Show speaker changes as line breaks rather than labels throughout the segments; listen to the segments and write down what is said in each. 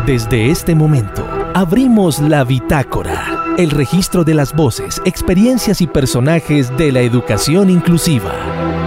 Desde este momento, abrimos la bitácora, el registro de las voces, experiencias y personajes de la educación inclusiva.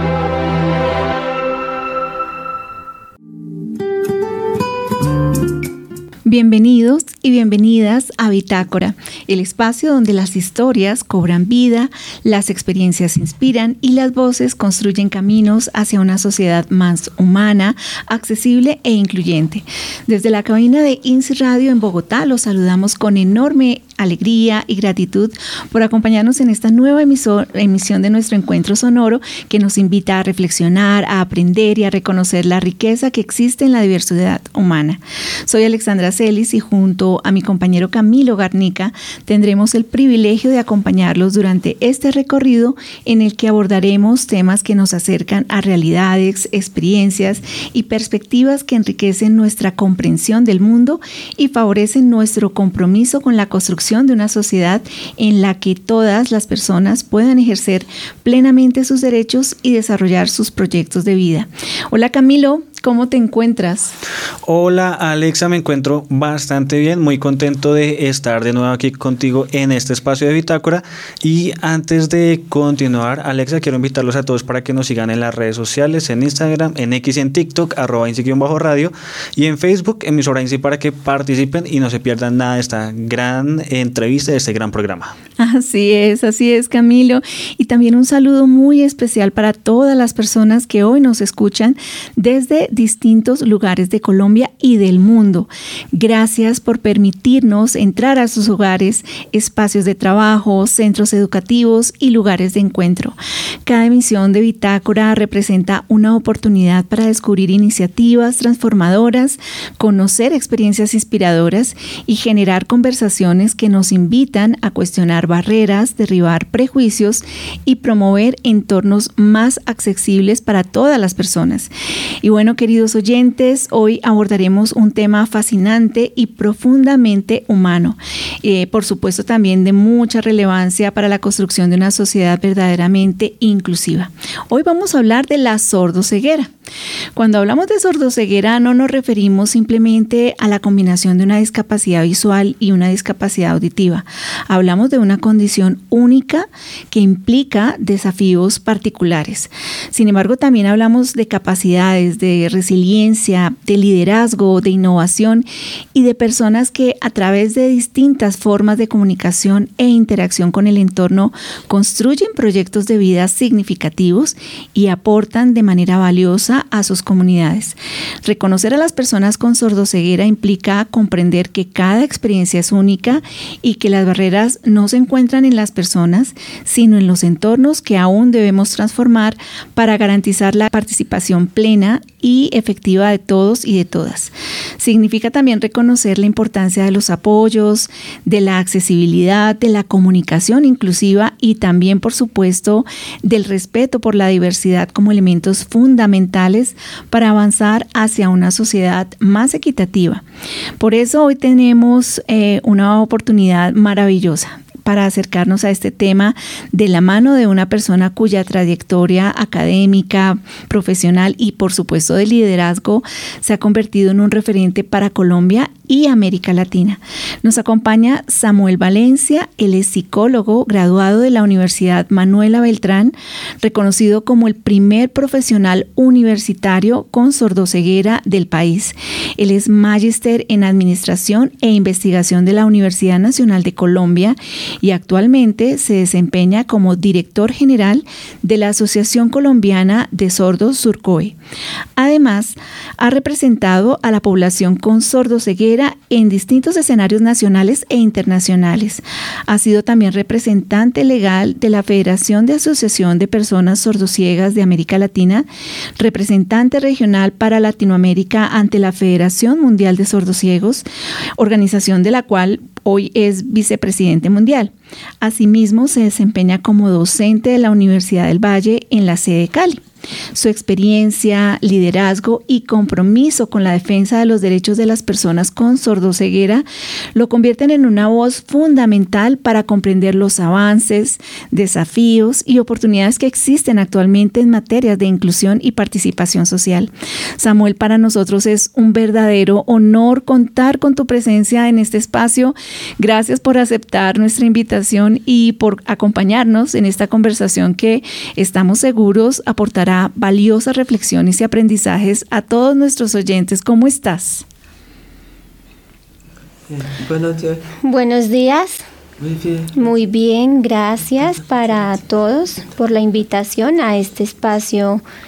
Bienvenidos y bienvenidas a Bitácora, el espacio donde las historias cobran vida, las experiencias inspiran y las voces construyen caminos hacia una sociedad más humana, accesible e incluyente. Desde la cabina de INSI Radio en Bogotá los saludamos con enorme alegría y gratitud por acompañarnos en esta nueva emisión de nuestro encuentro sonoro que nos invita a reflexionar, a aprender y a reconocer la riqueza que existe en la diversidad humana. Soy Alexandra Celis y junto a mi compañero Camilo Garnica tendremos el privilegio de acompañarlos durante este recorrido en el que abordaremos temas que nos acercan a realidades, experiencias y perspectivas que enriquecen nuestra comprensión del mundo y favorecen nuestro compromiso con la construcción de una sociedad en la que todas las personas puedan ejercer plenamente sus derechos y desarrollar sus proyectos de vida. Hola Camilo, ¿cómo te encuentras?
Hola Alexa, me encuentro bastante bien, muy contento de estar de nuevo aquí contigo en este espacio de Bitácora. Y antes de continuar, Alexa, quiero invitarlos a todos para que nos sigan en las redes sociales, en Instagram, en X y en TikTok, @INSI_radio, y en Facebook, emisora INSI, para que participen y no se pierdan nada de esta gran entrevista, de este gran programa.
Así es Camilo. Y también un saludo muy especial para todas las personas que hoy nos escuchan desde distintos lugares de Colombia y del mundo. Gracias por permitirnos entrar a sus hogares, espacios de trabajo, centros educativos y lugares de encuentro. Cada emisión de Bitácora representa una oportunidad para descubrir iniciativas transformadoras, conocer experiencias inspiradoras y generar conversaciones que nos invitan a cuestionar barreras, derribar prejuicios y promover entornos más accesibles para todas las personas. Y bueno, queridos oyentes, hoy abordaremos un tema fascinante y profundamente humano. Por supuesto, también de mucha relevancia para la construcción de una sociedad verdaderamente inclusiva. Hoy vamos a hablar de la sordoceguera. Cuando hablamos de sordoceguera, no nos referimos simplemente a la combinación de una discapacidad visual y una discapacidad auditiva. Hablamos de una condición única que implica desafíos particulares. Sin embargo, también hablamos de capacidades, de resiliencia, de liderazgo, de innovación y de personas que a través de distintas formas de comunicación e interacción con el entorno construyen proyectos de vida significativos y aportan de manera valiosa a sus comunidades. Reconocer a las personas con sordoceguera implica comprender que cada experiencia es única y que las barreras no se encuentran en las personas, sino en los entornos que aún debemos transformar para garantizar la participación plena y efectiva de todos y de todas. Significa también reconocer la importancia de los apoyos, de la accesibilidad, de la comunicación inclusiva y también, por supuesto, del respeto por la diversidad como elementos fundamentales para avanzar hacia una sociedad más equitativa. Por eso hoy tenemos una oportunidad maravillosa para acercarnos a este tema de la mano de una persona cuya trayectoria académica, profesional y por supuesto de liderazgo se ha convertido en un referente para Colombia y América Latina. Nos acompaña Samuel Valencia, él es psicólogo, graduado de la Universidad Manuela Beltrán, reconocido como el primer profesional universitario con sordoceguera del país. Él es magíster en Administración e Investigación de la Universidad Nacional de Colombia y actualmente se desempeña como director general de la Asociación Colombiana de Sordos Surcoe. Además, ha representado a la población con sordoceguera en distintos escenarios nacionales e internacionales. Ha sido también representante legal de la Federación de Asociación de Personas Sordociegas de América Latina, representante regional para Latinoamérica ante la Federación Mundial de Sordociegos, organización de la cual hoy es vicepresidente mundial. Asimismo, se desempeña como docente de la Universidad del Valle en la sede de Cali. Su experiencia, liderazgo y compromiso con la defensa de los derechos de las personas con sordoceguera lo convierten en una voz fundamental para comprender los avances, desafíos y oportunidades que existen actualmente en materias de inclusión y participación social. Samuel, para nosotros es un verdadero honor contar con tu presencia en este espacio. Gracias por aceptar nuestra invitación y por acompañarnos en esta conversación que estamos seguros aportará valiosas reflexiones y aprendizajes a todos nuestros oyentes. ¿Cómo estás?
Buenos días. Muy bien, gracias para todos por la invitación a este espacio